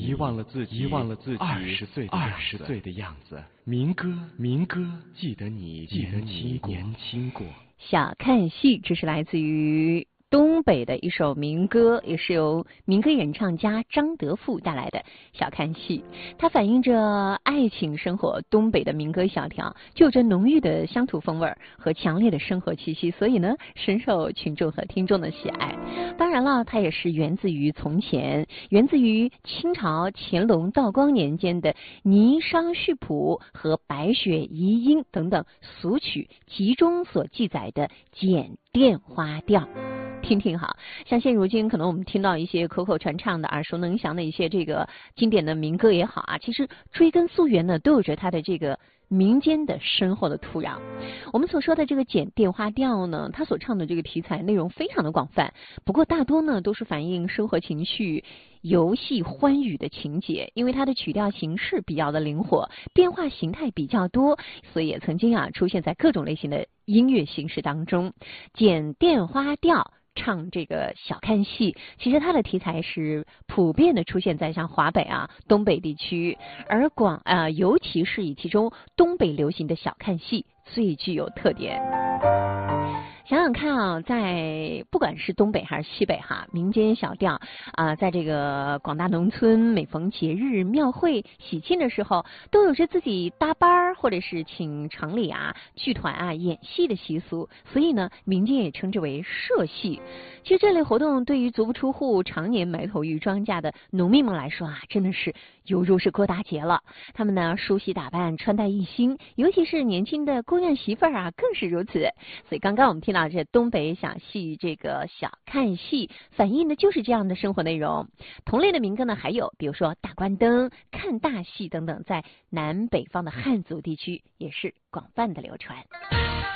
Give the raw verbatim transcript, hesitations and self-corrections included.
遗忘了自己，遗忘了自己二十岁二十岁的样子。民歌，民歌，记得你，记得你年轻过。 小看戏，这是来自于东北的一首民歌，也是由民歌演唱家张德富带来的《小看戏》。它反映着爱情生活，东北的民歌小调就有着浓郁的乡土风味和强烈的生活气息，所以呢，深受群众和听众的喜爱。当然了，它也是源自于从前，源自于清朝乾隆、道光年间的霓裳序谱和白雪遗音等等俗曲集中所记载的剪电花调。听听好，像现如今可能我们听到一些口口传唱的耳熟能详的一些这个经典的民歌也好啊，其实追根溯源呢，都有着它的这个民间的深厚的土壤。我们所说的这个剪电花调呢，它所唱的这个题材内容非常的广泛，不过大多呢都是反映生活情绪、游戏欢愉的情节，因为它的曲调形式比较的灵活，变化形态比较多，所以也曾经啊出现在各种类型的音乐形式当中。剪电花调唱这个小看戏，其实它的题材是普遍的出现在像华北啊、东北地区，而广啊、呃，尤其是以其中东北流行的小看戏最具有特点。想想看啊，在不管是东北还是西北哈，民间小调啊、呃，在这个广大农村，每逢节日、庙会、喜庆的时候，都有着自己搭班儿或者是请城里啊、剧团啊演戏的习俗，所以呢，民间也称之为社戏。其实这类活动对于足不出户、常年埋头于庄稼的农民们来说啊，真的是犹如是过大节了。他们呢，梳洗打扮，穿戴一新，尤其是年轻的姑娘媳妇儿啊，更是如此。所以刚刚我们听到这东北小戏，这个小看戏，反映的就是这样的生活内容。同类的民歌呢，还有比如说大关灯、看大戏等等，在南北方的汉族地区也是广泛的流传。